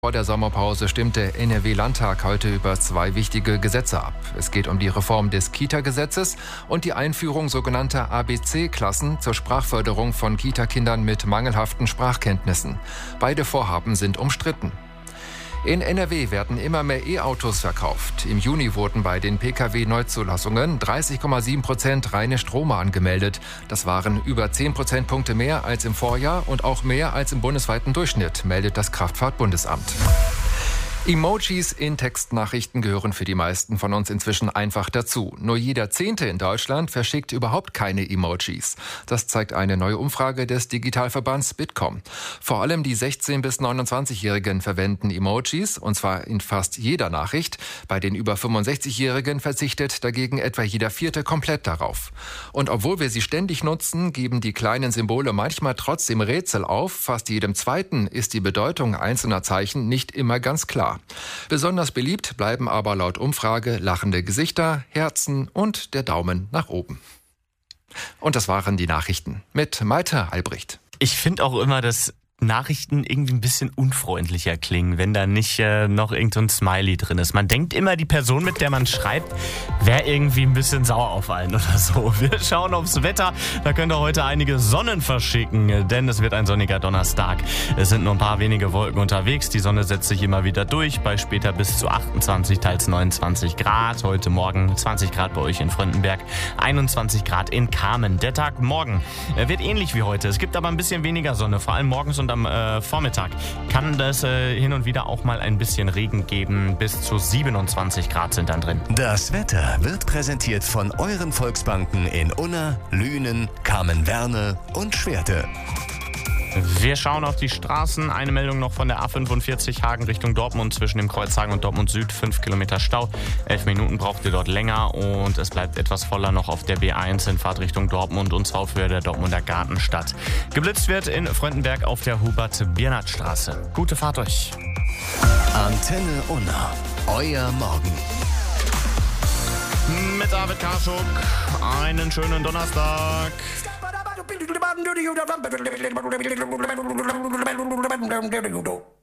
Vor der Sommerpause stimmt der NRW-Landtag heute über zwei wichtige Gesetze ab. Es geht um die Reform des Kita-Gesetzes und die Einführung sogenannter ABC-Klassen zur Sprachförderung von Kita-Kindern mit mangelhaften Sprachkenntnissen. Beide Vorhaben sind umstritten. In NRW werden immer mehr E-Autos verkauft. Im Juni wurden bei den Pkw-Neuzulassungen 30,7% reine Strome angemeldet. Das waren über 10 Prozentpunkte mehr als im Vorjahr und auch mehr als im bundesweiten Durchschnitt, meldet das Kraftfahrtbundesamt. Emojis in Textnachrichten gehören für die meisten von uns inzwischen einfach dazu. Nur jeder Zehnte in Deutschland verschickt überhaupt keine Emojis. Das zeigt eine neue Umfrage des Digitalverbands Bitkom. Vor allem die 16- bis 29-Jährigen verwenden Emojis, und zwar in fast jeder Nachricht. Bei den über 65-Jährigen verzichtet dagegen etwa jeder Vierte komplett darauf. Und obwohl wir sie ständig nutzen, geben die kleinen Symbole manchmal trotzdem Rätsel auf. Fast jedem Zweiten ist die Bedeutung einzelner Zeichen nicht immer ganz klar. Besonders beliebt bleiben aber laut Umfrage lachende Gesichter, Herzen und der Daumen nach oben. Und das waren die Nachrichten mit Malte Albrecht. Ich finde auch immer, dass Nachrichten irgendwie ein bisschen unfreundlicher klingen, wenn da nicht noch irgendein Smiley drin ist. Man denkt immer, die Person, mit der man schreibt, wäre irgendwie ein bisschen sauer auf einen oder so. Wir schauen aufs Wetter. Da könnt ihr heute einige Sonnen verschicken, denn es wird ein sonniger Donnerstag. Es sind nur ein paar wenige Wolken unterwegs. Die Sonne setzt sich immer wieder durch, bei später bis zu 28, teils 29 Grad. Heute Morgen 20 Grad bei euch in Fröndenberg, 21 Grad in Kamen. Der Tag morgen wird ähnlich wie heute. Es gibt aber ein bisschen weniger Sonne, vor allem morgens und am Vormittag kann es hin und wieder auch mal ein bisschen Regen geben. Bis zu 27 Grad sind dann drin. Das Wetter wird präsentiert von euren Volksbanken in Unna, Lünen, Kamen-Werne und Schwerte. Wir schauen auf die Straßen. Eine Meldung noch von der A45 Hagen Richtung Dortmund zwischen dem Kreuz Hagen und Dortmund Süd. 5 Kilometer Stau. 11 Minuten braucht ihr dort länger und es bleibt etwas voller noch auf der B1 in Fahrtrichtung Dortmund und zwar auf Höhe der Dortmunder Gartenstadt. Geblitzt wird in Fröndenberg auf der Hubert-Biernat-Straße. Gute Fahrt euch. Antenne Unna. Euer Morgen. Mit David Karschuk. Einen schönen Donnerstag. Do